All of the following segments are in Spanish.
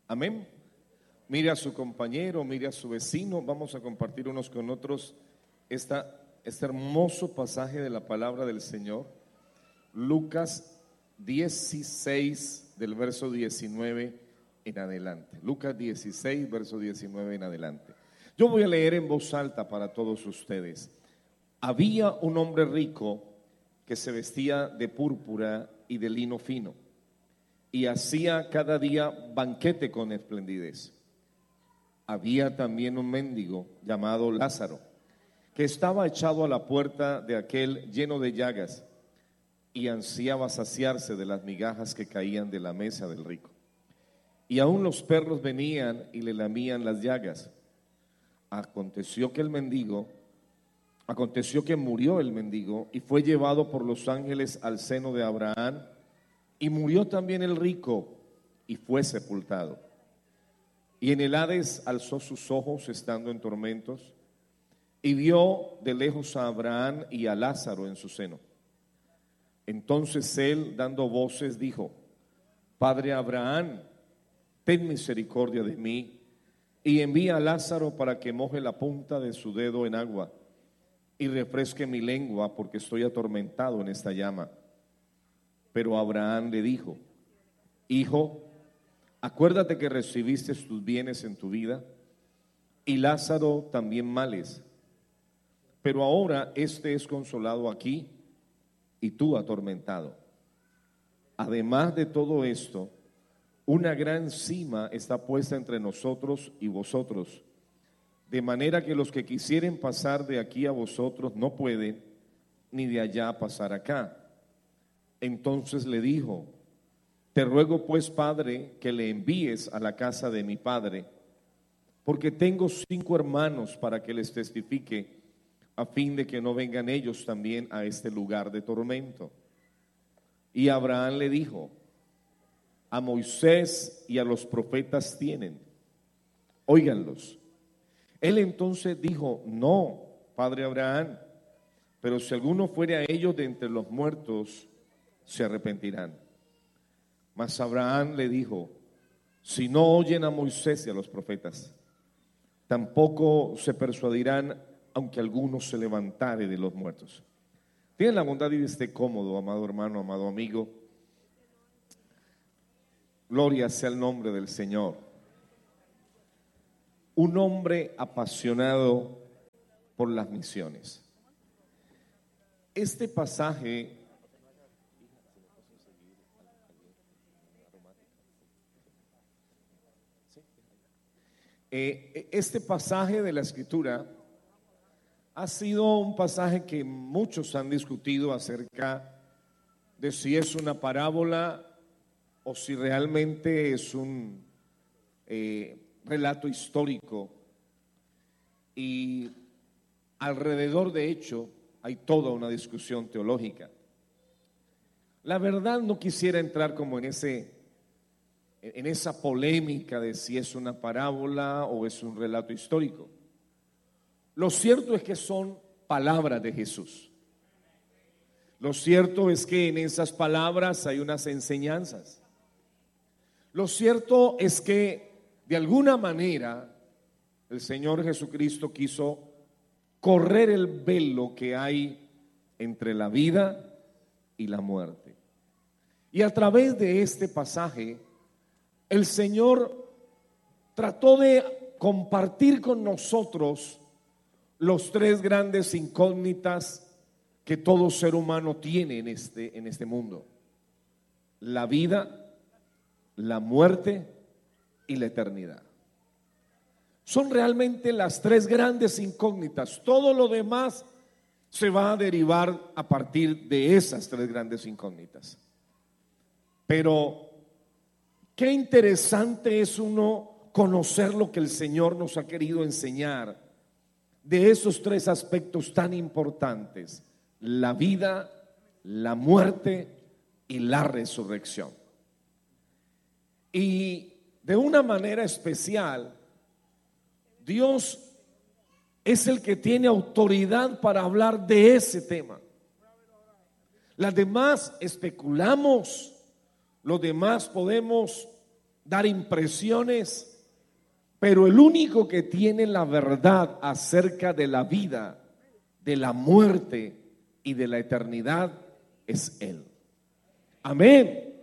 Amén. Mire a su compañero, mire a su vecino. Vamos a compartir unos con otros este hermoso pasaje de la palabra del Señor. Lucas 16, del verso 19 en adelante. Lucas 16, verso 19 en adelante. Yo voy a leer en voz alta para todos ustedes. Había un hombre rico que se vestía de púrpura y de lino fino, y hacía cada día banquete con esplendidez. Había también un mendigo llamado Lázaro, que estaba echado a la puerta de aquel lleno de llagas, y ansiaba saciarse de las migajas que caían de la mesa del rico. Y aún los perros venían y le lamían las llagas. Aconteció que murió el mendigo y fue llevado por los ángeles al seno de Abraham. Y murió también el rico y fue sepultado. Y en el Hades alzó sus ojos estando en tormentos y vio de lejos a Abraham y a Lázaro en su seno. Entonces él, dando voces, dijo: Padre Abraham, ten misericordia de mí y envía a Lázaro para que moje la punta de su dedo en agua y refresque mi lengua, porque estoy atormentado en esta llama. Pero Abraham le dijo: Hijo, acuérdate que recibiste tus bienes en tu vida y Lázaro también males, pero ahora este es consolado aquí y tú atormentado. Además de todo esto, una gran sima está puesta entre nosotros y vosotros, de manera que los que quisieren pasar de aquí a vosotros no pueden, ni de allá pasar acá. Entonces le dijo: Te ruego pues, Padre, que le envíes a la casa de mi padre, porque tengo 5 hermanos, para que les testifique, a fin de que no vengan ellos también a este lugar de tormento. Y Abraham le dijo: A Moisés y a los profetas tienen, óiganlos. Él entonces dijo: No, Padre Abraham, pero si alguno fuere a ellos de entre los muertos, se arrepentirán. Mas Abraham le dijo: Si no oyen a Moisés y a los profetas, tampoco se persuadirán, aunque alguno se levantare de los muertos. Tienen la bondad y esté cómodo, amado hermano, amado amigo. Gloria sea el nombre del Señor. Un hombre apasionado por las misiones. Este pasaje de la Escritura ha sido un pasaje que muchos han discutido acerca de si es una parábola o si realmente es un relato histórico, y alrededor de hecho hay toda una discusión teológica. La verdad, no quisiera entrar como en esa polémica de si es una parábola o es un relato histórico. Lo cierto es que son palabras de Jesús. Lo cierto es que en esas palabras hay unas enseñanzas. Lo cierto es que de alguna manera el Señor Jesucristo quiso correr el velo que hay entre la vida y la muerte. Y a través de este pasaje, el Señor trató de compartir con nosotros los 3 grandes incógnitas que todo ser humano tiene en este mundo: la vida, la muerte y la eternidad. Son realmente las 3 grandes incógnitas. Todo lo demás se va a derivar a partir de esas 3 grandes incógnitas. Pero qué interesante es uno conocer lo que el Señor nos ha querido enseñar de esos 3 aspectos tan importantes: la vida, la muerte y la resurrección. Y de una manera especial, Dios es el que tiene autoridad para hablar de ese tema. Las demás especulamos, los demás podemos dar impresiones, pero el único que tiene la verdad acerca de la vida, de la muerte y de la eternidad es Él. Amén.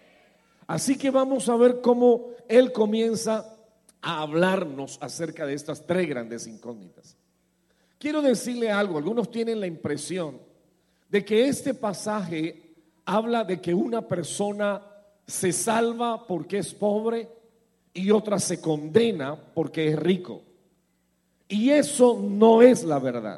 Así que vamos a ver cómo Él comienza a hablarnos acerca de estas tres grandes incógnitas. Quiero decirle algo, algunos tienen la impresión de que este pasaje habla de que una persona se salva porque es pobre y otra se condena porque es rico. Y eso no es la verdad.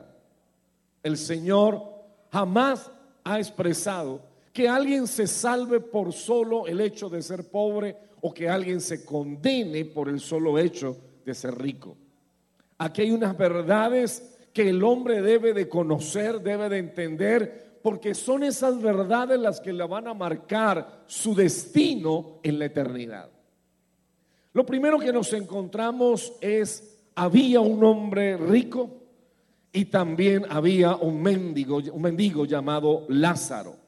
El Señor jamás ha expresado que alguien se salve por solo el hecho de ser pobre o que alguien se condene por el solo hecho de ser rico. Aquí hay unas verdades que el hombre debe de conocer, debe de entender, porque son esas verdades las que le van a marcar su destino en la eternidad. Lo primero que nos encontramos es, había un hombre rico y también había un mendigo llamado Lázaro.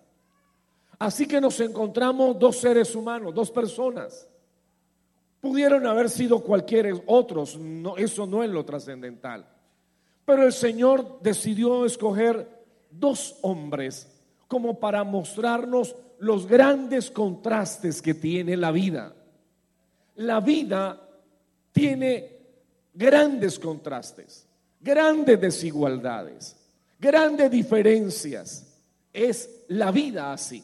Así que nos encontramos dos seres humanos, dos personas. Pudieron haber sido cualquiera otros, no, eso no es lo trascendental. Pero el Señor decidió escoger dos hombres como para mostrarnos los grandes contrastes que tiene la vida. La vida tiene grandes contrastes, grandes desigualdades, grandes diferencias. Es la vida así.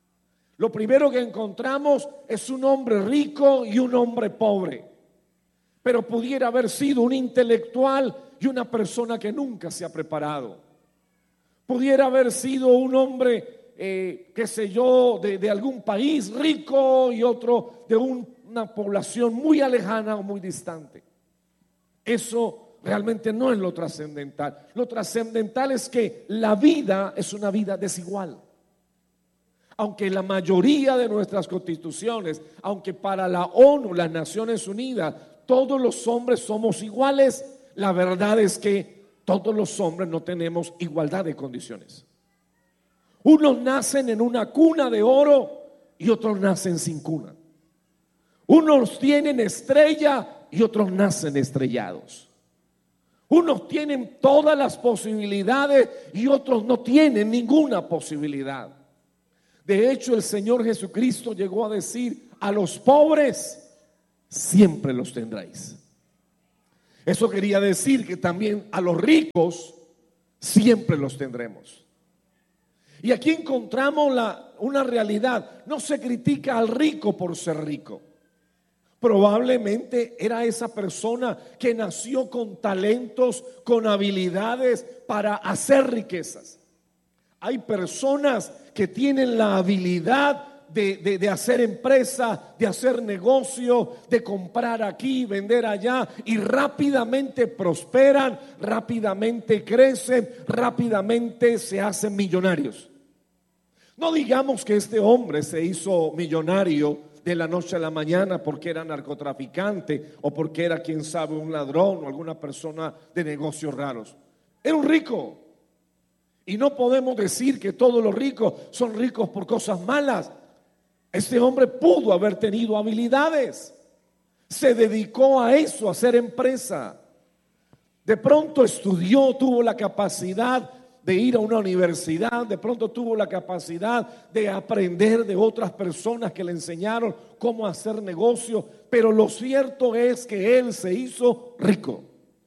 Lo primero que encontramos es un hombre rico y un hombre pobre, pero pudiera haber sido un intelectual y una persona que nunca se ha preparado. Pudiera haber sido un hombre, qué sé yo, de algún país rico y otro de una población muy alejana o muy distante. Eso realmente no es lo trascendental. Lo trascendental es que la vida es una vida desigual. Aunque la mayoría de nuestras constituciones, aunque para la ONU, las Naciones Unidas, todos los hombres somos iguales, la verdad es que todos los hombres no tenemos igualdad de condiciones. Unos nacen en una cuna de oro y otros nacen sin cuna. Unos tienen estrella y otros nacen estrellados. Unos tienen todas las posibilidades y otros no tienen ninguna posibilidad. De hecho, el Señor Jesucristo llegó a decir: a los pobres siempre los tendréis. Eso quería decir que también a los ricos siempre los tendremos. Y aquí encontramos una realidad. No se critica al rico por ser rico. Probablemente era esa persona que nació con talentos, con habilidades para hacer riquezas. Hay personas que tienen la habilidad de hacer empresa, de hacer negocio, de comprar aquí, vender allá, y rápidamente prosperan, rápidamente crecen, rápidamente se hacen millonarios. No digamos que este hombre se hizo millonario de la noche a la mañana porque era narcotraficante o porque era, quién sabe, un ladrón o alguna persona de negocios raros. Era un rico. Y no podemos decir que todos los ricos son ricos por cosas malas. Este hombre pudo haber tenido habilidades. Se dedicó a eso, a hacer empresa. De pronto estudió, tuvo la capacidad de ir a una universidad, de pronto tuvo la capacidad de aprender de otras personas que le enseñaron cómo hacer negocio, pero lo cierto es que él se hizo rico.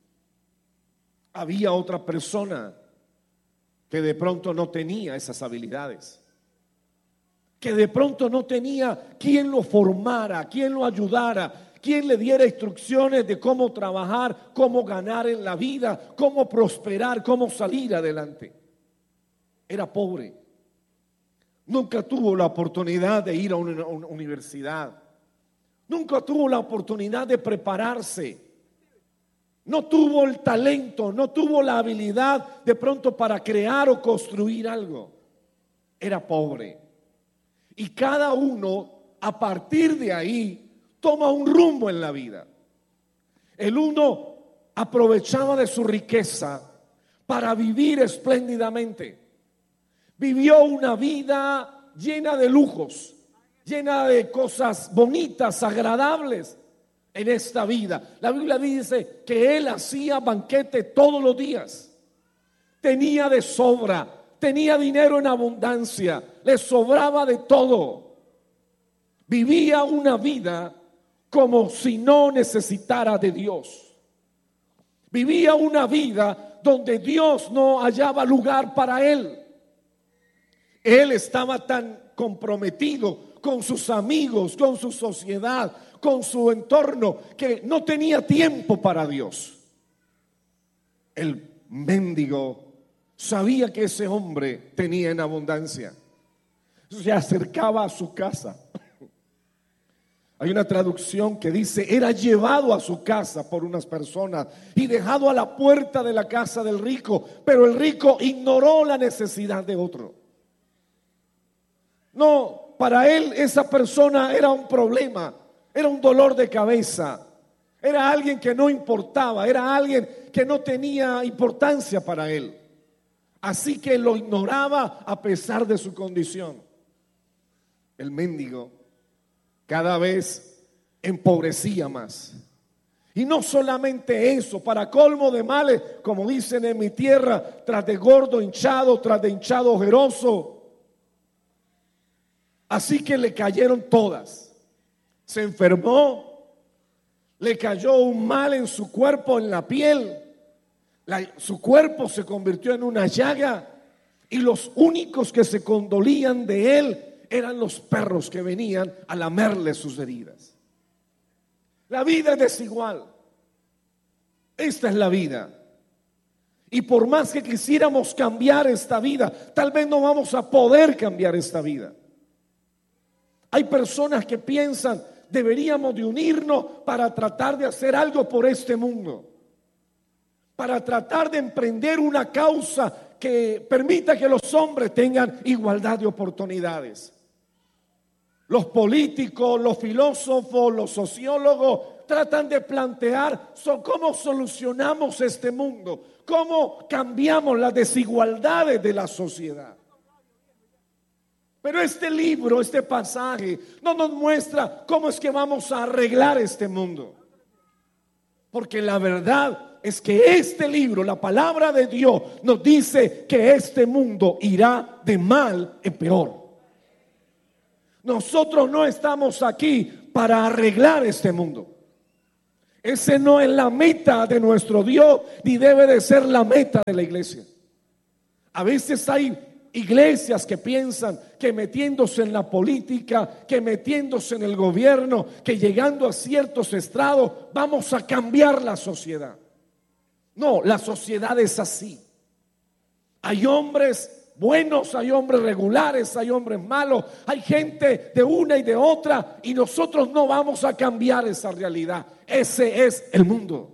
Había otra persona que de pronto no tenía esas habilidades, que de pronto no tenía quien lo formara, quien lo ayudara, quien le diera instrucciones de cómo trabajar, cómo ganar en la vida, cómo prosperar, cómo salir adelante. Era pobre. Nunca tuvo la oportunidad de ir a una universidad. Nunca tuvo la oportunidad de prepararse. No tuvo el talento, no tuvo la habilidad de pronto para crear o construir algo. Era pobre. Y cada uno, a partir de ahí, toma un rumbo en la vida. El uno aprovechaba de su riqueza para vivir espléndidamente. Vivió una vida llena de lujos, llena de cosas bonitas, agradables en esta vida. La Biblia dice que él hacía banquete todos los días. Tenía de sobra, tenía dinero en abundancia, le sobraba de todo. Vivía una vida como si no necesitara de Dios. Vivía una vida donde Dios no hallaba lugar para él. Él estaba tan comprometido con sus amigos, con su sociedad, con su entorno, que no tenía tiempo para Dios. El mendigo sabía que ese hombre tenía en abundancia. Se acercaba a su casa. Hay una traducción que dice: era llevado a su casa por unas personas y dejado a la puerta de la casa del rico, pero el rico ignoró la necesidad de otro. No, para él esa persona era un problema, era un dolor de cabeza, era alguien que no importaba, era alguien que no tenía importancia para él. Así que lo ignoraba a pesar de su condición. El mendigo cada vez empobrecía más. Y no solamente eso, para colmo de males, como dicen en mi tierra, tras de gordo hinchado, tras de hinchado ojeroso. Así que le cayeron todas. Se enfermó, le cayó un mal en su cuerpo, en la piel. Su cuerpo se convirtió en una llaga y los únicos que se condolían de él eran los perros que venían a lamerle sus heridas. La vida es desigual. Esta es la vida. Y por más que quisiéramos cambiar esta vida, tal vez no vamos a poder cambiar esta vida. Hay personas que piensan: deberíamos de unirnos para tratar de hacer algo por este mundo, para tratar de emprender una causa que permita que los hombres tengan igualdad de oportunidades. Los políticos, los filósofos, los sociólogos tratan de plantear cómo solucionamos este mundo, cómo cambiamos las desigualdades de la sociedad. Pero este libro, este pasaje, no nos muestra cómo es que vamos a arreglar este mundo. Porque la verdad es que este libro, la palabra de Dios, nos dice que este mundo irá de mal en peor. Nosotros no estamos aquí para arreglar este mundo. Ese no es la meta de nuestro Dios, ni debe de ser la meta de la iglesia. A veces hay iglesias que piensan que metiéndose en la política, que metiéndose en el gobierno, que llegando a ciertos estrados vamos a cambiar la sociedad. No, la sociedad es así. Hay hombres buenos, hay hombres regulares, hay hombres malos, hay gente de una y de otra, y nosotros no vamos a cambiar esa realidad. Ese es el mundo.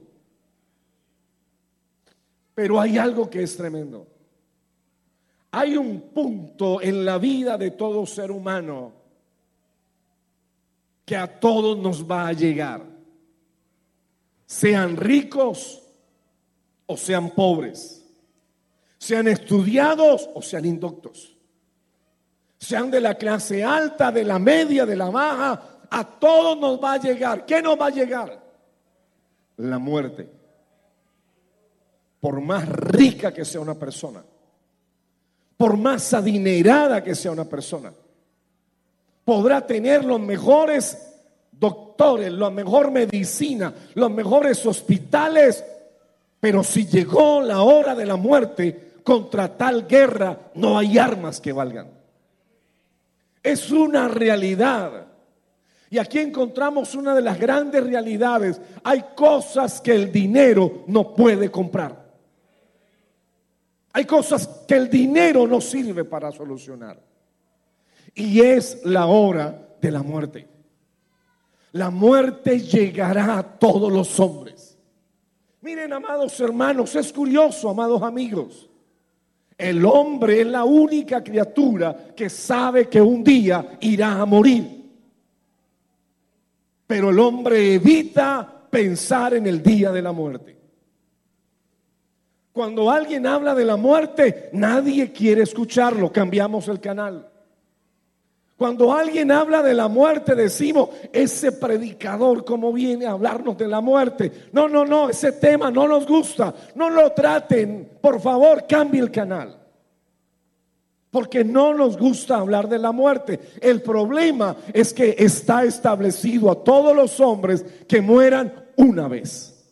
Pero hay algo que es tremendo. Hay un punto en la vida de todo ser humano que a todos nos va a llegar, sean ricos o sean pobres, sean estudiados o sean indoctos, sean de la clase alta, de la media, de la baja, a todos nos va a llegar. ¿Qué nos va a llegar? La muerte. Por más rica que sea una persona, por más adinerada que sea una persona, podrá tener los mejores doctores, la mejor medicina, los mejores hospitales, pero si llegó la hora de la muerte, contra tal guerra no hay armas que valgan. Es una realidad. Y aquí encontramos una de las grandes realidades. Hay cosas que el dinero no puede comprar. Hay cosas que el dinero no sirve para solucionar. Y es la hora de la muerte. La muerte llegará a todos los hombres. Miren, amados hermanos, es curioso, amados amigos. El hombre es la única criatura que sabe que un día irá a morir. Pero el hombre evita pensar en el día de la muerte. Cuando alguien habla de la muerte, nadie quiere escucharlo, cambiamos el canal. Cuando alguien habla de la muerte, decimos, ese predicador, ¿cómo viene a hablarnos de la muerte? No, ese tema no nos gusta, no lo traten, por favor, cambie el canal. Porque no nos gusta hablar de la muerte. El problema es que está establecido a todos los hombres que mueran una vez.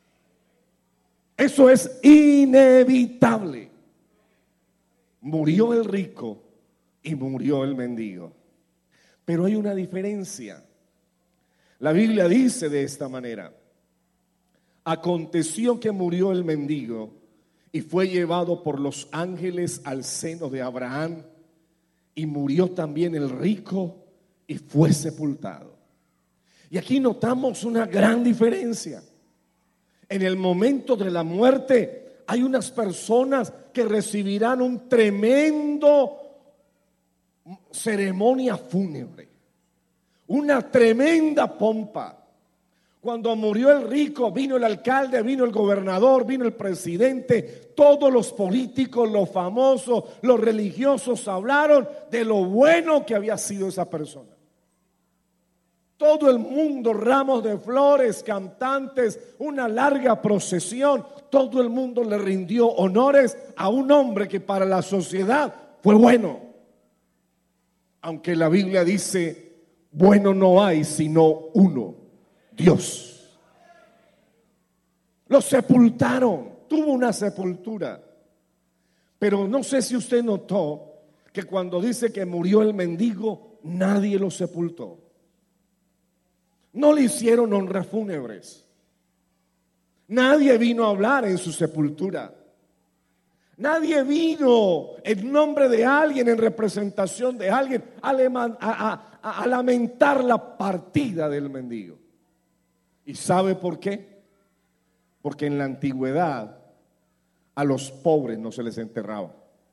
Eso es inevitable. Murió el rico y murió el mendigo. Pero hay una diferencia. La Biblia dice de esta manera: aconteció que murió el mendigo y fue llevado por los ángeles al seno de Abraham, y murió también el rico y fue sepultado. Y aquí notamos una gran diferencia. En el momento de la muerte hay unas personas que recibirán un tremendo ceremonia fúnebre, una tremenda pompa. Cuando murió el rico, vino el alcalde, vino el gobernador, vino el presidente, todos los políticos, los famosos, los religiosos hablaron de lo bueno que había sido esa persona. Todo el mundo, ramos de flores, cantantes, una larga procesión, todo el mundo le rindió honores a un hombre que para la sociedad fue bueno. Aunque la Biblia dice, bueno no hay sino uno, Dios. Lo sepultaron, tuvo una sepultura. Pero no sé si usted notó que cuando dice que murió el mendigo, nadie lo sepultó. No le hicieron honras fúnebres. Nadie vino a hablar en su sepultura. Nadie vino en nombre de alguien, en representación de alguien, a lamentar la partida del mendigo. ¿Y sabe por qué? Porque en la antigüedad a los pobres no se les enterraba.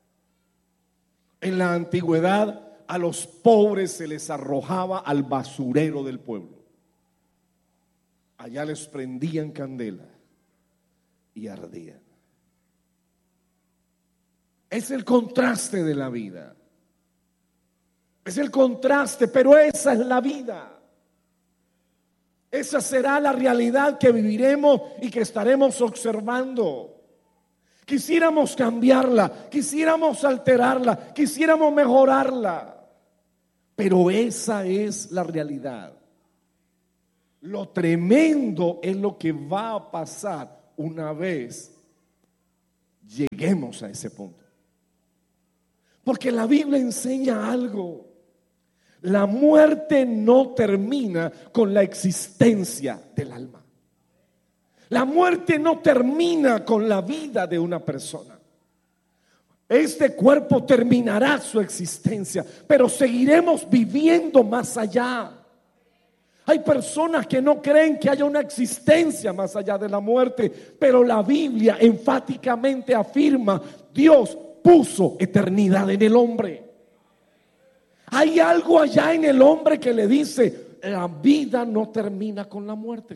En la antigüedad a los pobres se les arrojaba al basurero del pueblo. Allá les prendían candela y ardían. Es el contraste de la vida. Es el contraste, pero esa es la vida. Esa será la realidad que viviremos y que estaremos observando. Quisiéramos cambiarla, quisiéramos alterarla, quisiéramos mejorarla, pero esa es la realidad. Lo tremendo es lo que va a pasar una vez lleguemos a ese punto. Porque la Biblia enseña algo. La muerte no termina con la existencia del alma. La muerte no termina con la vida de una persona. Este cuerpo terminará su existencia, pero seguiremos viviendo más allá. Hay personas que no creen que haya una existencia más allá de la muerte, pero la Biblia enfáticamente afirma: Dios puso eternidad en el hombre. Hay algo allá en el hombre que le dice: la vida no termina con la muerte.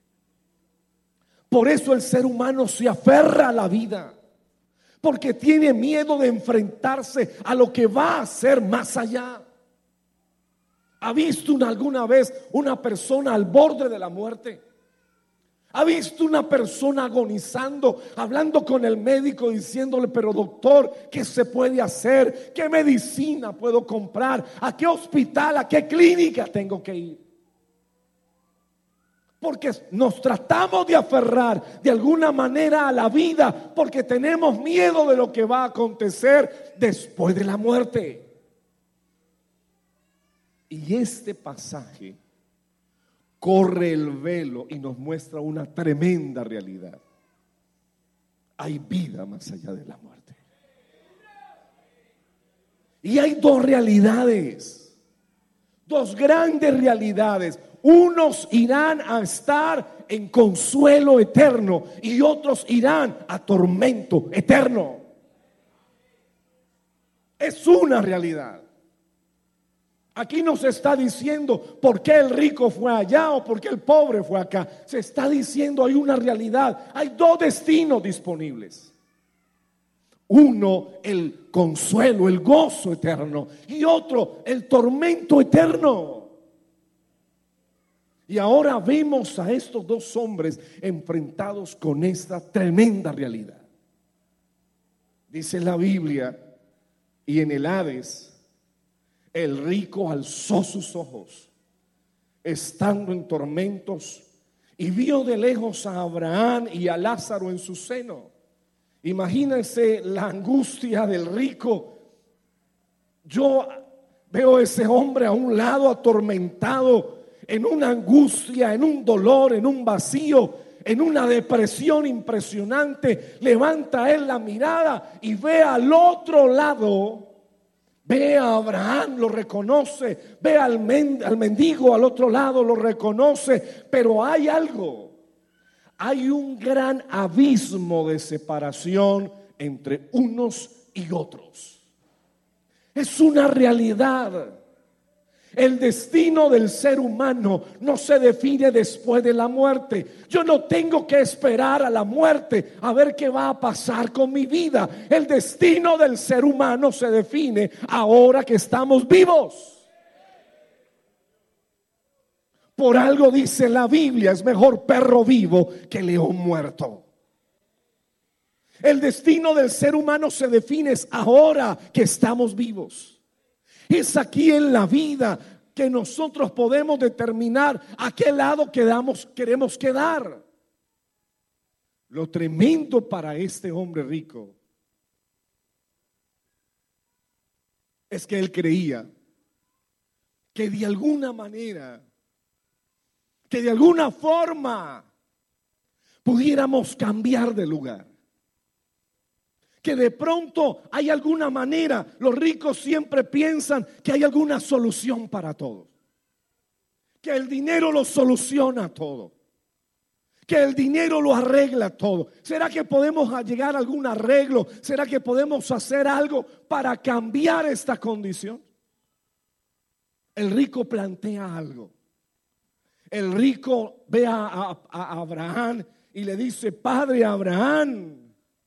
Por eso el ser humano se aferra a la vida, porque tiene miedo de enfrentarse a lo que va a ser más allá. ¿Ha visto alguna vez una persona al borde de la muerte? ¿Ha visto una persona agonizando, hablando con el médico, diciéndole: pero doctor, ¿qué se puede hacer? ¿Qué medicina puedo comprar? ¿A qué hospital, a qué clínica tengo que ir? Porque nos tratamos de aferrar de alguna manera a la vida, porque tenemos miedo de lo que va a acontecer después de la muerte. Y este pasaje corre el velo y nos muestra una tremenda realidad. Hay vida más allá de la muerte. Y hay dos realidades, dos grandes realidades. Unos irán a estar en consuelo eterno y otros irán a tormento eterno. Es una realidad. Aquí no se está diciendo por qué el rico fue allá o por qué el pobre fue acá. Se está diciendo hay una realidad. Hay dos destinos disponibles. Uno, el consuelo, el gozo eterno, y otro, el tormento eterno. Y ahora vemos a estos dos hombres enfrentados con esta tremenda realidad. Dice la Biblia, y en el Hades, el rico alzó sus ojos, estando en tormentos, y vio de lejos a Abraham y a Lázaro en su seno. Imagínense la angustia del rico. Yo veo a ese hombre a un lado atormentado, en una angustia, en un dolor, en un vacío, en una depresión impresionante. Levanta él la mirada y ve al otro lado, ve a Abraham, lo reconoce, ve al mendigo al otro lado, lo reconoce, pero hay algo. Hay un gran abismo de separación entre unos y otros. Es una realidad. El destino del ser humano no se define después de la muerte. Yo no tengo que esperar a la muerte a ver qué va a pasar con mi vida. El destino del ser humano se define ahora que estamos vivos. Por algo dice la Biblia, es mejor perro vivo que león muerto. El destino del ser humano se define ahora que estamos vivos. Es aquí en la vida que nosotros podemos determinar a qué lado queremos quedar. Lo tremendo para este hombre rico es que él creía que de alguna manera, que de alguna forma pudiéramos cambiar de lugar. Que de pronto hay alguna manera. Los ricos siempre piensan que hay alguna solución para todo, que el dinero lo soluciona todo, que el dinero lo arregla todo. ¿Será que podemos llegar a algún arreglo? ¿Será que podemos hacer algo para cambiar esta condición? El rico plantea algo. El rico ve a Abraham y le dice: Padre Abraham,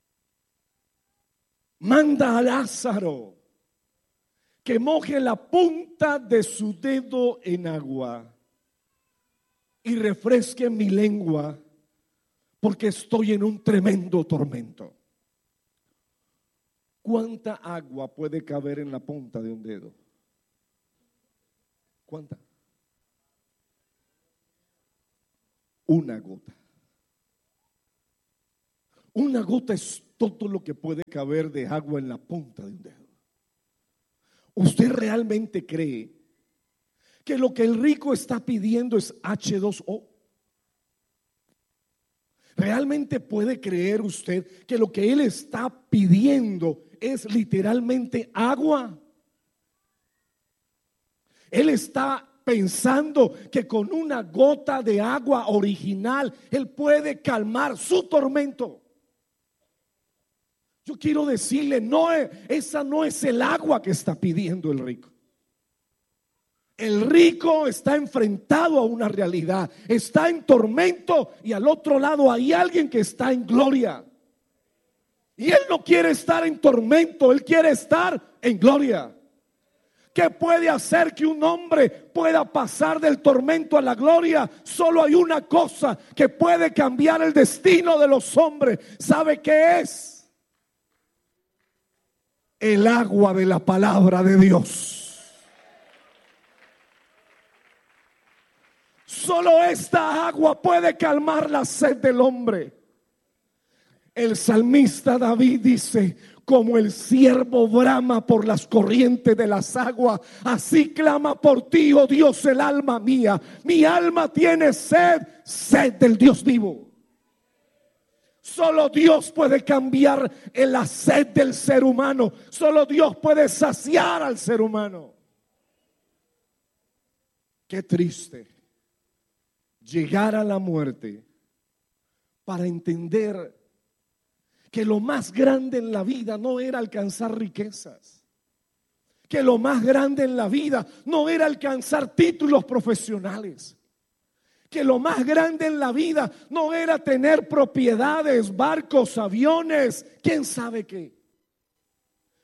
manda a Lázaro que moje la punta de su dedo en agua y refresque mi lengua, porque estoy en un tremendo tormento. ¿Cuánta agua puede caber en la punta de un dedo? ¿Cuánta? Una gota. Una gota es todo lo que puede caber de agua en la punta de un dedo. ¿Usted realmente cree que lo que el rico está pidiendo es H2O? ¿Realmente puede creer usted que lo que él está pidiendo es literalmente agua? Él está pensando que con una gota de agua original él puede calmar su tormento. Yo quiero decirle, no, esa no es el agua que está pidiendo el rico. El rico está enfrentado a una realidad, está en tormento, y al otro lado hay alguien que está en gloria. Y él no quiere estar en tormento, él quiere estar en gloria. ¿Qué puede hacer que un hombre pueda pasar del tormento a la gloria? Solo hay una cosa que puede cambiar el destino de los hombres. ¿Sabe qué es? El agua de la palabra de Dios. Solo esta agua puede calmar la sed del hombre. El salmista David dice: como el ciervo brama por las corrientes de las aguas, así clama por ti, oh Dios, el alma mía. Mi alma tiene sed, sed del Dios vivo. Solo Dios puede cambiar la sed del ser humano. Solo Dios puede saciar al ser humano. Qué triste llegar a la muerte para entender que lo más grande en la vida no era alcanzar riquezas, que lo más grande en la vida no era alcanzar títulos profesionales, que lo más grande en la vida no era tener propiedades, barcos, aviones, quién sabe qué.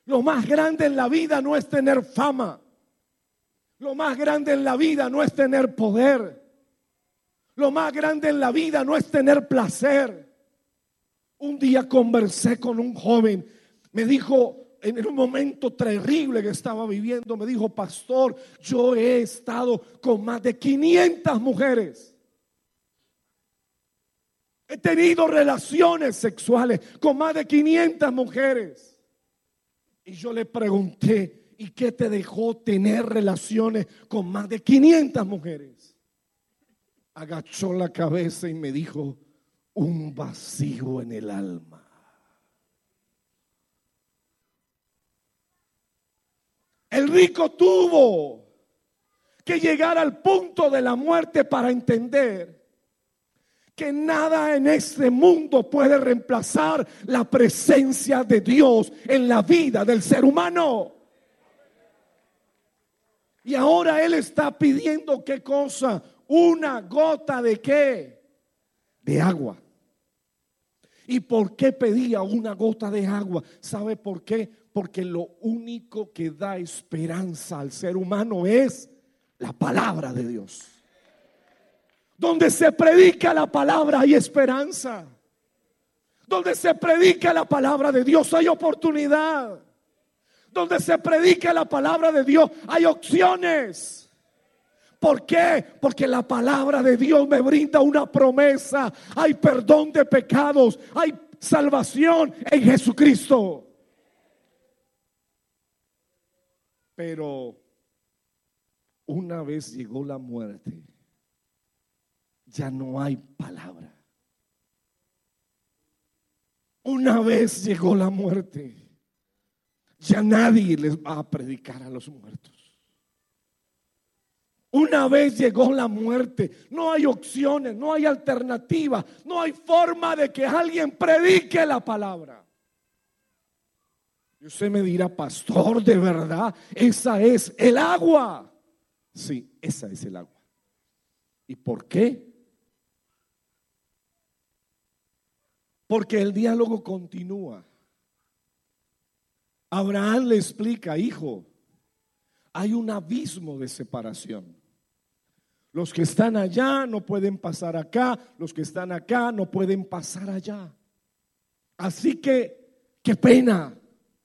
Lo más grande en la vida no es tener fama. Lo más grande en la vida no es tener poder. Lo más grande en la vida no es tener placer. Un día conversé con un joven, me dijo, en un momento terrible que estaba viviendo, me dijo: pastor, yo he estado con más de 500 mujeres. He tenido relaciones sexuales con más de 500 mujeres. Y yo le pregunté: ¿y qué te dejó tener relaciones con más de 500 mujeres? Agachó la cabeza y me dijo: un vacío en el alma. El rico tuvo que llegar al punto de la muerte para entender que nada en este mundo puede reemplazar la presencia de Dios en la vida del ser humano. Y ahora él está pidiendo, ¿qué cosa? Una gota de ¿qué? De agua. ¿Y por qué pedía una gota de agua? ¿Sabe por qué? Porque lo único que da esperanza al ser humano es la palabra de Dios. Donde se predica la palabra hay esperanza. Donde se predica la palabra de Dios hay oportunidad. Donde se predica la palabra de Dios hay opciones. ¿Por qué? Porque la palabra de Dios me brinda una promesa. Hay perdón de pecados, hay salvación en Jesucristo. Pero una vez llegó la muerte, ya no hay palabra. Una vez llegó la muerte, ya nadie les va a predicar a los muertos. Una vez llegó la muerte, no hay opciones, no hay alternativa, no hay forma de que alguien predique la palabra. Y usted me dirá: pastor, ¿de verdad esa es el agua? Sí, esa es el agua. ¿Y por qué? Porque el diálogo continúa. Abraham le explica: hijo, hay un abismo de separación. Los que están allá no pueden pasar acá, los que están acá no pueden pasar allá. Así que, qué pena.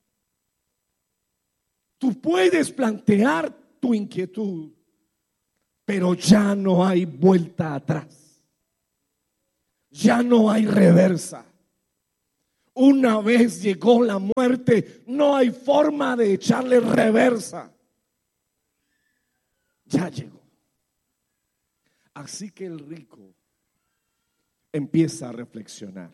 Tú puedes plantear tu inquietud, pero ya no hay vuelta atrás. Ya no hay reversa. Una vez llegó la muerte, no hay forma de echarle reversa. Ya llegó. Así que el rico empieza a reflexionar.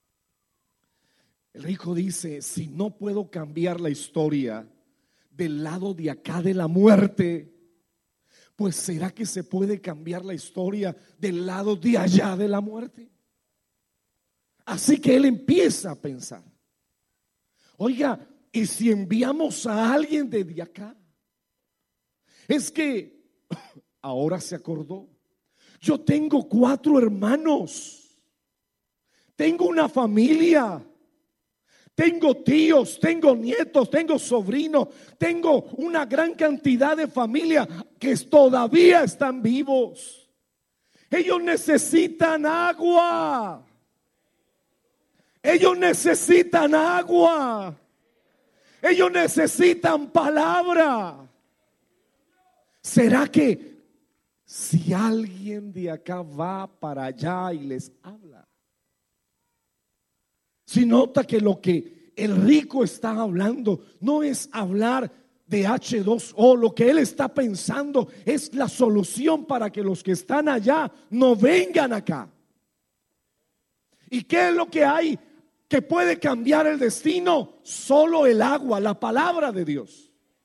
El rico dice: si no puedo cambiar la historia del lado de acá de la muerte, pues ¿será que se puede cambiar la historia del lado de allá de la muerte? Así que él empieza a pensar: oiga, ¿y si enviamos a alguien desde acá? Es que ahora se acordó. Yo tengo 4 hermanos, tengo una familia, tengo tíos, tengo nietos, tengo sobrinos, tengo una gran cantidad de familia que todavía están vivos. Ellos necesitan agua. Ellos necesitan agua. Ellos necesitan palabra. ¿Será que si alguien de acá va para allá y les habla? Si nota que lo que el rico está hablando no es hablar de H2O, lo que él está pensando es la solución para que los que están allá no vengan acá. ¿Y qué es lo que hay que puede cambiar el destino? Solo el agua, la palabra de Dios.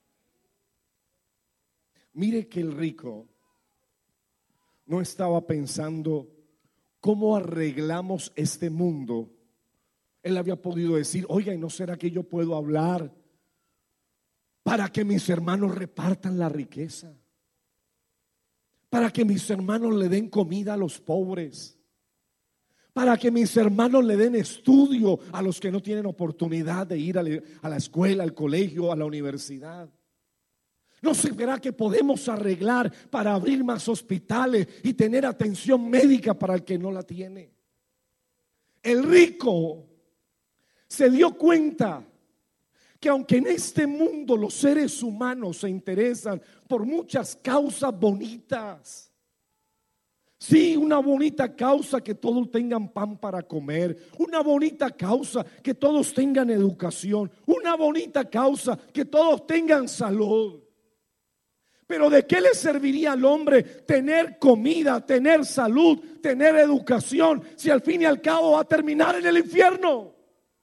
Mire que el rico no estaba pensando cómo arreglamos este mundo. Él había podido decir: oiga, ¿y no será que yo puedo hablar para que mis hermanos repartan la riqueza? Para que mis hermanos le den comida a los pobres. para que mis hermanos le den estudio a los que no tienen oportunidad de ir a la escuela, al colegio, a la universidad. ¿No se verá que podemos arreglar para abrir más hospitales y tener atención médica para el que no la tiene? El rico se dio cuenta que aunque en este mundo los seres humanos se interesan por muchas causas bonitas, sí, una bonita causa que todos tengan pan para comer, una bonita causa que todos tengan educación, una bonita causa que todos tengan salud. Pero ¿de qué le serviría al hombre tener comida, tener salud, tener educación, si al fin y al cabo va a terminar en el infierno?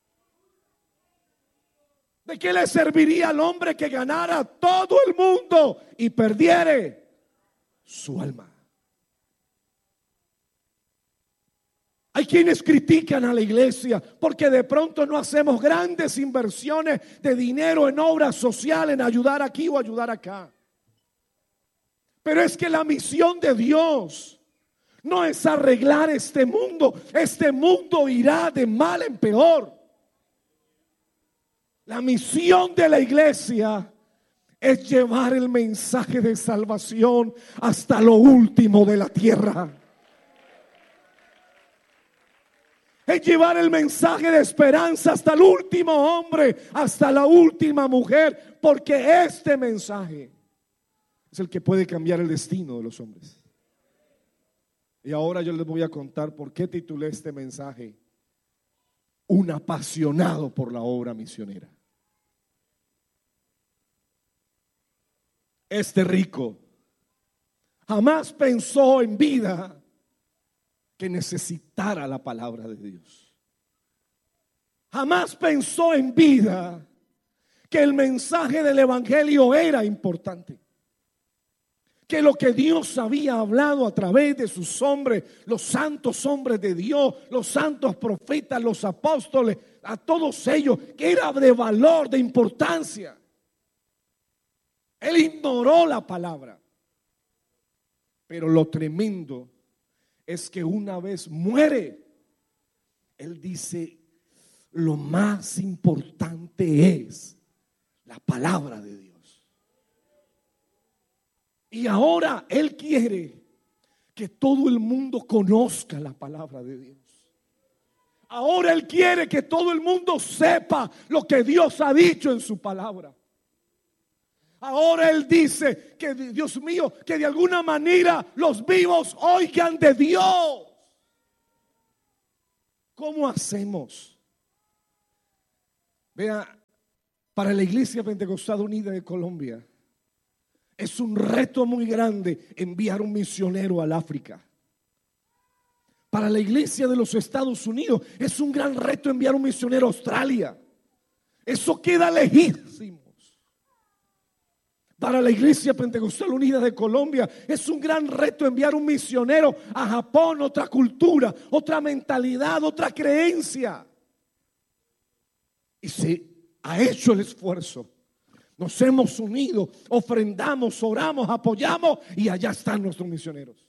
¿De qué le serviría al hombre que ganara todo el mundo y perdiere su alma? Hay quienes critican a la iglesia porque de pronto no hacemos grandes inversiones de dinero en obras sociales, en ayudar aquí o ayudar acá. Pero es que la misión de Dios no es arreglar este mundo. Este mundo irá de mal en peor. La misión de la iglesia es llevar el mensaje de salvación hasta lo último de la tierra. Es llevar el mensaje de esperanza hasta el último hombre, hasta la última mujer, porque este mensaje es el que puede cambiar el destino de los hombres. Y ahora yo les voy a contar por qué titulé este mensaje Un apasionado por la obra misionera. Este rico jamás pensó en vida que necesitara la palabra de Dios. Jamás pensó en vida que el mensaje del evangelio era importante. Que lo que Dios había hablado a través de sus hombres, los santos hombres de Dios, los santos profetas, los apóstoles, a todos ellos, que era de valor, de importancia. Él ignoró la palabra. Pero lo tremendo es que una vez muere, él dice, lo más importante es la palabra de Dios. Y ahora él quiere que todo el mundo conozca la palabra de Dios. Ahora él quiere que todo el mundo sepa lo que Dios ha dicho en su palabra. Ahora él dice que, Dios mío, que de alguna manera los vivos oigan de Dios. ¿Cómo hacemos? Vea, para la Iglesia Pentecostal Unida de Colombia es un reto muy grande enviar un misionero al África. Para la Iglesia de los Estados Unidos es un gran reto enviar un misionero a Australia. Eso queda lejísimos. Para la Iglesia Pentecostal Unida de Colombia es un gran reto enviar un misionero a Japón, otra cultura, otra mentalidad, otra creencia. Y se ha hecho el esfuerzo. Nos hemos unido, ofrendamos, oramos, apoyamos y allá están nuestros misioneros.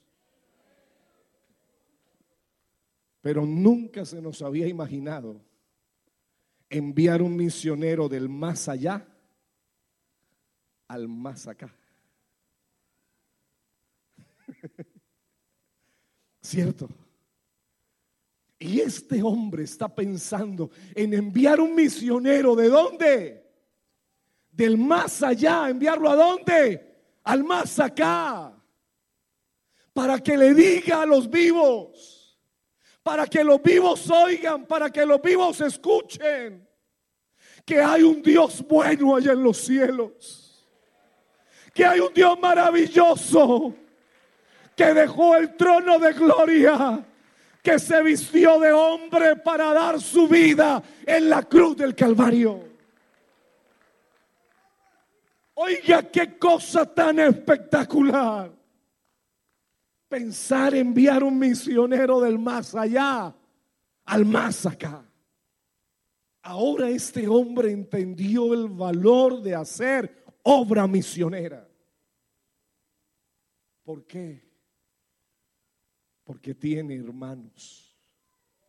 Pero nunca se nos había imaginado enviar un misionero del más allá al más acá. ¿Cierto? Y este hombre está pensando en enviar un misionero. ¿De dónde? Del más allá. ¿Enviarlo a dónde? Al más acá. Para que le diga a los vivos. Para que los vivos oigan. Para que los vivos escuchen. Que hay un Dios bueno allá en los cielos. Que hay un Dios maravilloso. Que dejó el trono de gloria. Que se vistió de hombre para dar su vida en la cruz del Calvario. Oiga, qué cosa tan espectacular. Pensar enviar un misionero del más allá al más acá. Ahora este hombre entendió el valor de hacer obra misionera. ¿Por qué? Porque tiene hermanos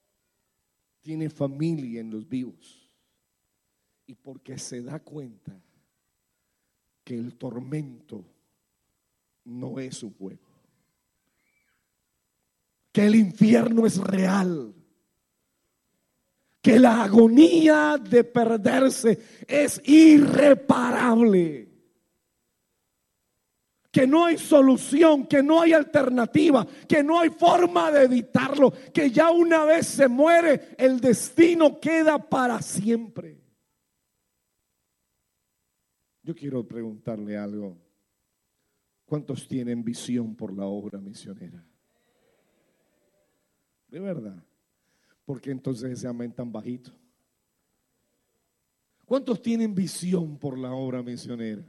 tiene familia en los vivos y porque se da cuenta que el tormento no es un juego, que el infierno es real, que la agonía de perderse es irreparable, que no hay solución, que no hay alternativa, que no hay forma de evitarlo, que ya una vez se muere, el destino queda para siempre. Yo quiero preguntarle algo. ¿Cuántos tienen visión por la obra misionera? De verdad. Porque entonces ese amén tan bajito. ¿Cuántos tienen visión por la obra misionera?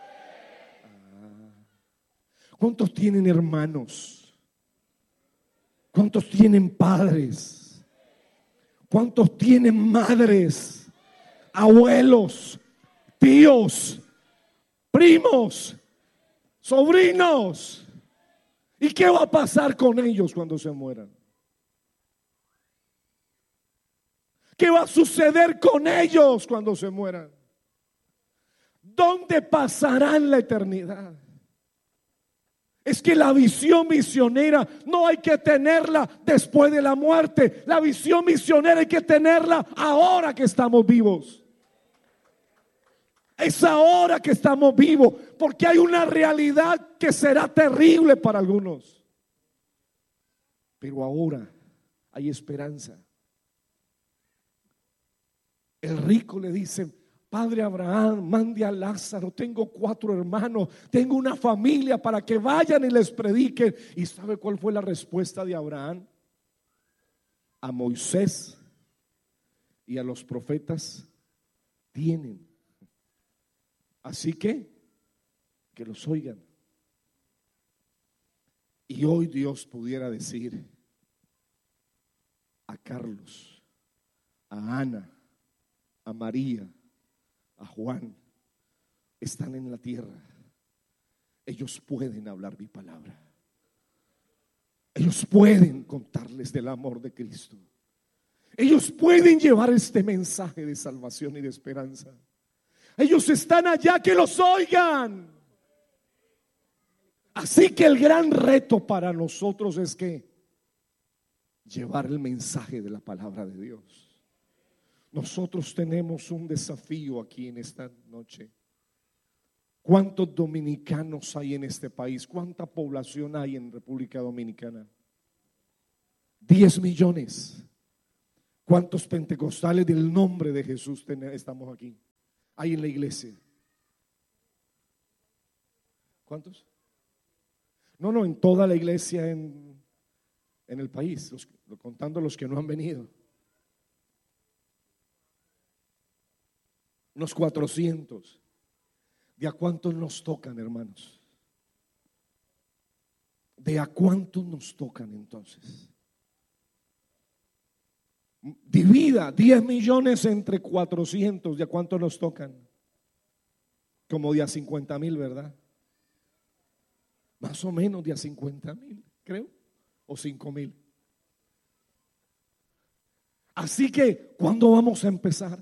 ¿Cuántos tienen hermanos? ¿Cuántos tienen padres? ¿Cuántos tienen madres, abuelos, tíos, primos, sobrinos? ¿Y qué va a pasar con ellos cuando se mueran? ¿Qué va a suceder con ellos cuando se mueran? ¿Dónde pasarán la eternidad? Es que la visión misionera no hay que tenerla después de la muerte. La visión misionera hay que tenerla ahora que estamos vivos. Es ahora que estamos vivos, porque hay una realidad que será terrible para algunos. Pero ahora hay esperanza. El rico le dice: Padre Abraham, mande a Lázaro, tengo 4 hermanos, tengo una familia para que vayan y les prediquen. ¿Y sabe cuál fue la respuesta de Abraham? A Moisés y a los profetas tienen, así que los oigan. Y hoy Dios pudiera decir a Carlos, a Ana, a María, a Juan, están en la tierra, ellos pueden hablar mi palabra, ellos pueden contarles del amor de Cristo, ellos pueden llevar este mensaje de salvación y de esperanza. Ellos están allá, que los oigan. Así que el gran reto para nosotros es que llevar el mensaje de la palabra de Dios. Nosotros tenemos un desafío aquí en esta noche. ¿Cuántos dominicanos hay en este país? ¿Cuánta población hay en República Dominicana? 10 millones. ¿Cuántos pentecostales del nombre de Jesús estamos aquí? Hay en la iglesia. ¿Cuántos? No, en toda la iglesia en el país, contando los que no han venido. Unos 400. ¿De a cuántos nos tocan, hermanos? ¿De a cuántos nos tocan entonces? Divida 10 millones entre 400. ¿De a cuántos nos tocan? Como de a 50,000, ¿verdad? Más o menos de a 50,000, creo, o 5,000. Así que, ¿cuándo vamos a empezar?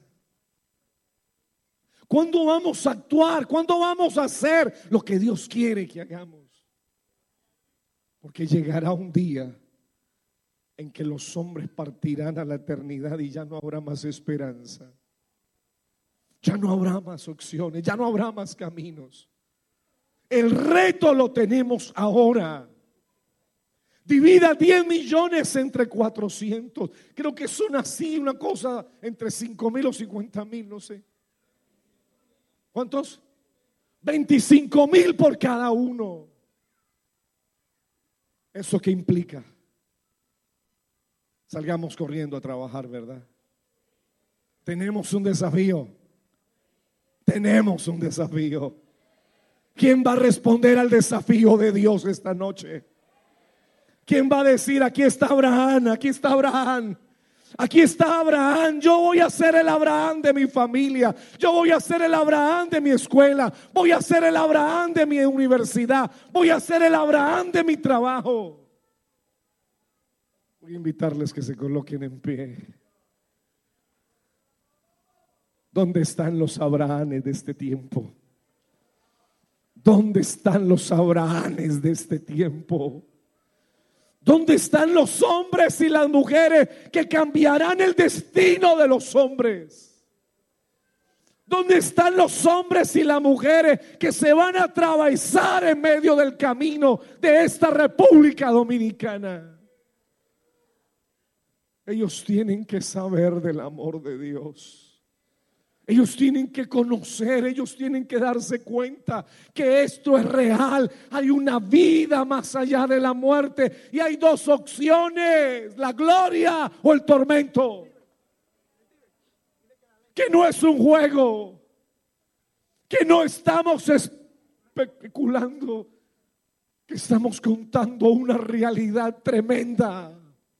¿Cuándo vamos a actuar? ¿Cuándo vamos a hacer lo que Dios quiere que hagamos? Porque llegará un día en que los hombres partirán a la eternidad y ya no habrá más esperanza. Ya no habrá más opciones, ya no habrá más caminos. El reto lo tenemos ahora. Divida 10 millones entre 400. Creo que son así, una cosa entre 5,000 o 50,000, no sé. ¿Cuántos? 25,000 por cada uno. ¿Eso qué implica? Salgamos corriendo a trabajar, ¿verdad? Tenemos un desafío. Tenemos un desafío. ¿Quién va a responder al desafío de Dios esta noche? ¿Quién va a decir: aquí está Abraham, aquí está Abraham? Aquí está Abraham, yo voy a ser el Abraham de mi familia, yo voy a ser el Abraham de mi escuela, voy a ser el Abraham de mi universidad, voy a ser el Abraham de mi trabajo. Voy a invitarles que se coloquen en pie. ¿Dónde están los Abrahames de este tiempo? ¿Dónde están los Abrahames de este tiempo? ¿Dónde están los hombres y las mujeres que cambiarán el destino de los hombres? ¿Dónde están los hombres y las mujeres que se van a atravesar en medio del camino de esta República Dominicana? Ellos tienen que saber del amor de Dios. Ellos tienen que conocer, ellos tienen que darse cuenta que esto es real. Hay una vida más allá de la muerte y hay dos opciones: la gloria o el tormento. Que no es un juego, que no estamos especulando, que estamos contando una realidad tremenda.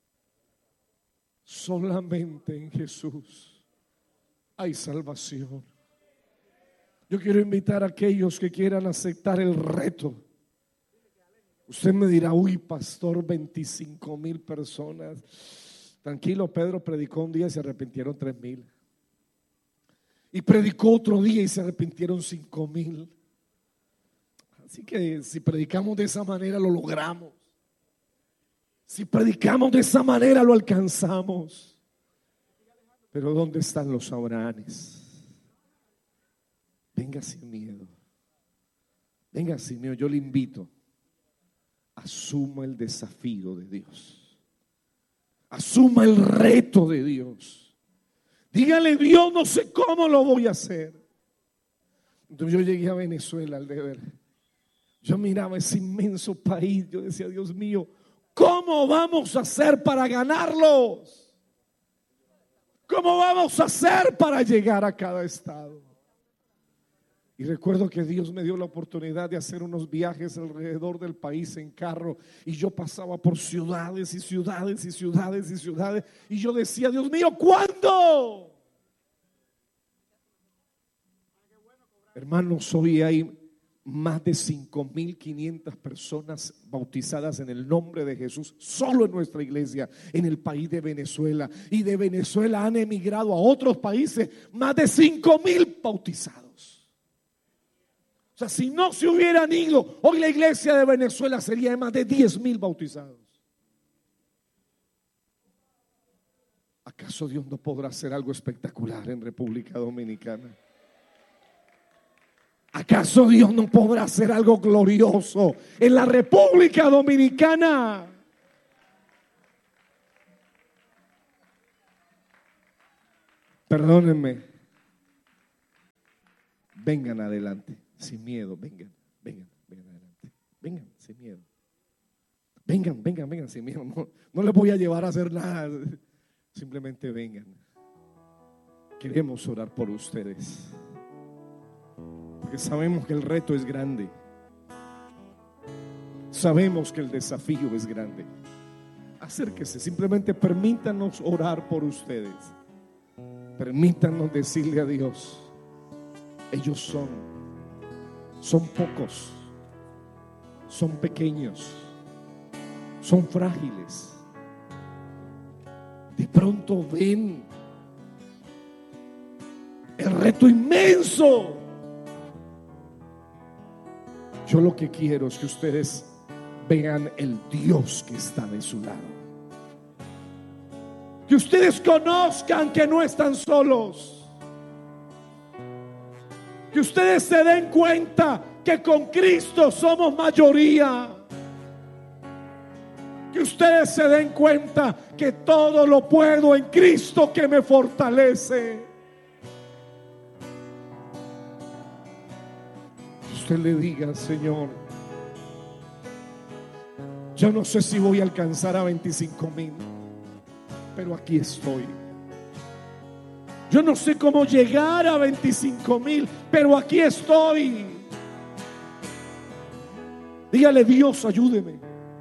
Solamente en Jesús hay salvación. Yo quiero invitar a aquellos que quieran aceptar el reto. Usted me dirá: uy, pastor, 25,000 personas. Tranquilo, Pedro predicó un día y se arrepintieron 3,000. Y predicó otro día y se arrepintieron 5,000. Así que si predicamos de esa manera lo logramos. Si predicamos de esa manera lo alcanzamos. Pero ¿dónde están los Abrahames? Venga sin miedo. Venga sin miedo. Yo le invito. Asuma el desafío de Dios. Asuma el reto de Dios. Dígale: Dios, no sé cómo lo voy a hacer. Entonces yo llegué a Venezuela al deber. Yo miraba ese inmenso país. Yo decía: Dios mío, ¿cómo vamos a hacer para ganarlos? ¿Cómo vamos a hacer para llegar a cada estado? Y recuerdo que Dios me dio la oportunidad de hacer unos viajes alrededor del país en carro. Y yo pasaba por ciudades y ciudades y ciudades y ciudades. Y yo decía: Dios mío, ¿cuándo? Hermanos, hoy hay más de 5,500 personas bautizadas en el nombre de Jesús solo en nuestra iglesia, en el país de Venezuela. Y de Venezuela han emigrado a otros países más de 5,000 bautizados. O sea, si no se hubieran ido, hoy la iglesia de Venezuela sería de más de 10,000 bautizados. ¿Acaso Dios no podrá hacer algo espectacular en República Dominicana? ¿Acaso Dios no podrá hacer algo glorioso en la República Dominicana? Perdónenme. Vengan adelante, sin miedo. Vengan adelante. Vengan sin miedo. Vengan sin miedo. No les voy a llevar a hacer nada. Simplemente vengan. Queremos orar por ustedes. Porque sabemos que el reto es grande. Sabemos que el desafío es grande. Acérquese, simplemente permítanos orar por ustedes. Permítanos decirle a Dios: ellos son pocos, son pequeños, son frágiles. De pronto ven el reto inmenso. Yo lo que quiero es que ustedes vean el Dios que está de su lado. Que ustedes conozcan que no están solos. Que ustedes se den cuenta que con Cristo somos mayoría. Que ustedes se den cuenta que todo lo puedo en Cristo que me fortalece. Usted le diga: Señor, yo no sé si voy a alcanzar a 25,000, pero aquí estoy. Yo no sé cómo llegar a 25,000, pero aquí estoy. Dígale: Dios, ayúdeme.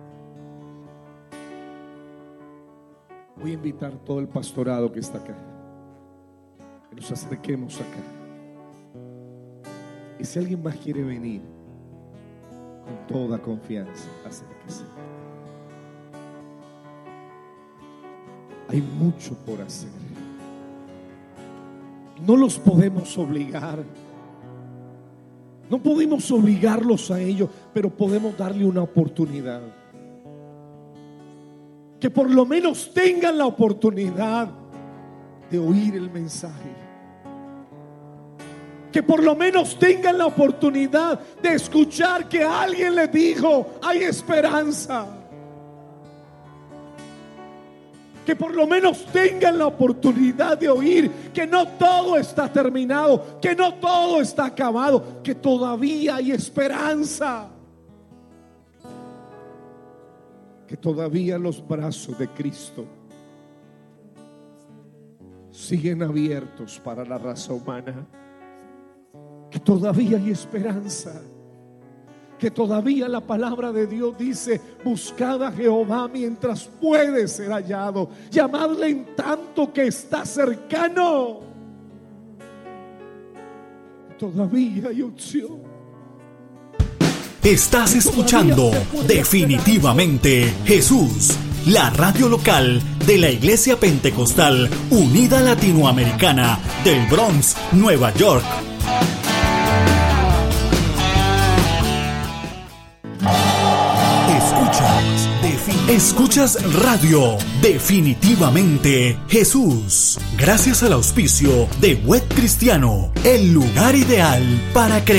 Voy a invitar a todo el pastorado que está acá, que nos acerquemos acá. Y si alguien más quiere venir, con toda confianza, acérquese. Hay mucho por hacer. no los podemos obligar. No podemos obligarlos a ello, pero podemos darle una oportunidad. Que por lo menos tengan la oportunidad de oír el mensaje. Que por lo menos tengan la oportunidad de escuchar que alguien les dijo: hay esperanza. Que por lo menos tengan la oportunidad de oír que no todo está terminado, que no todo está acabado, que todavía hay esperanza, que todavía los brazos de Cristo siguen abiertos para la raza humana, que todavía hay esperanza, que todavía la palabra de Dios dice: buscad a Jehová mientras puede ser hallado, llamadle en tanto que está cercano. Todavía hay opción. Estás escuchando Definitivamente Jesús, la radio local de la Iglesia Pentecostal Unida Latinoamericana del Bronx, Nueva York. Escuchas Radio Definitivamente Jesús, gracias al auspicio de Web Cristiano, el lugar ideal para creer.